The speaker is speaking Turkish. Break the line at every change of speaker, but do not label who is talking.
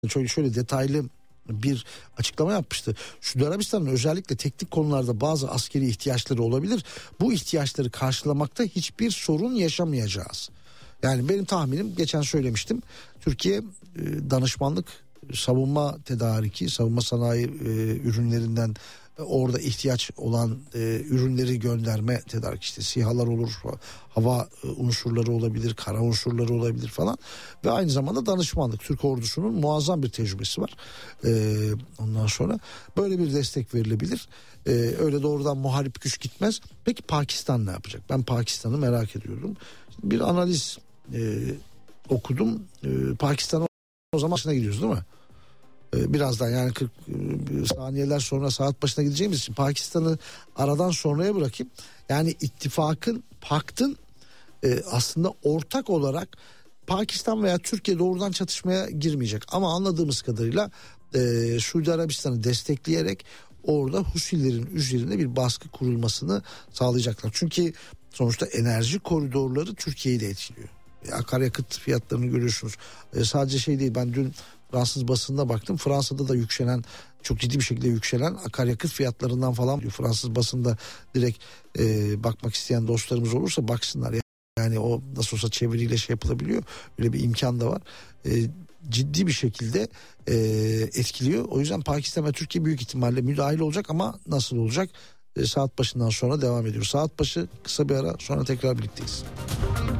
şöyle detaylı bir açıklama yapmıştı. Suudi Arabistan'ın özellikle teknik konularda bazı askeri ihtiyaçları olabilir. Bu ihtiyaçları karşılamakta hiçbir sorun yaşamayacağız. Yani benim tahminim, geçen söylemiştim, Türkiye danışmanlık, savunma tedariki, savunma sanayi ürünlerinden orada ihtiyaç olan ürünleri gönderme tedarik, işte SİHA'lar olur, hava unsurları olabilir, kara unsurları olabilir falan, ve aynı zamanda danışmanlık. Türk ordusunun muazzam bir tecrübesi var. Ondan sonra böyle bir destek verilebilir. Öyle doğrudan muharip güç gitmez. Peki Pakistan ne yapacak? Ben Pakistan'ı merak ediyorum. Bir analiz okudum. Pakistan'a o zaman başına gidiyoruz değil mi? Birazdan, yani 40 saniyeler sonra saat başına gideceğimiz için Pakistan'ı aradan sonraya bırakayım. Yani ittifakın, paktın aslında ortak olarak Pakistan veya Türkiye doğrudan çatışmaya girmeyecek. Ama anladığımız kadarıyla Suudi Arabistan'ı destekleyerek orada Husilerin üzerine bir baskı kurulmasını sağlayacaklar. Çünkü sonuçta enerji koridorları Türkiye'yi de etkiliyor. Akaryakıt fiyatlarını görüyorsunuz. Sadece şey değil, ben dün Fransız basınına baktım. Fransa'da da yükselen, çok ciddi bir şekilde yükselen akaryakıt fiyatlarından falan diyor. Fransız basında direkt bakmak isteyen dostlarımız olursa baksınlar. Yani o nasıl olsa çeviriyle şey yapılabiliyor. Öyle bir imkan da var. Ciddi bir şekilde etkiliyor. O yüzden Pakistan ve Türkiye büyük ihtimalle müdahil olacak, ama nasıl olacak? Saat başından sonra devam ediyor. Saat başı kısa bir ara, sonra tekrar birlikteyiz.